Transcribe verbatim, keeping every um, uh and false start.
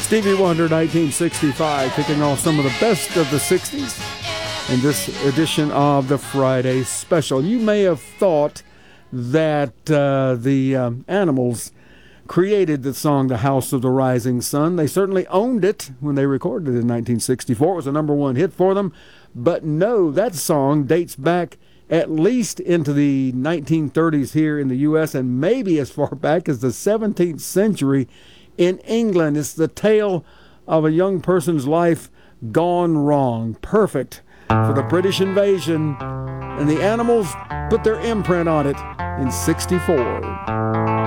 Stevie Wonder, nineteen sixty-five, kicking off some of the best of the sixties in this edition of the Friday Special. You may have thought that uh, the um, Animals created the song The House of the Rising Sun. They certainly owned it when they recorded it in nineteen sixty-four. It was a number one hit for them. But no, that song dates back at least into the nineteen thirties here in the U S and maybe as far back as the seventeenth century in England. It's the tale of a young person's life gone wrong. Perfect for the British invasion. And the Animals put their imprint on it in sixty-four.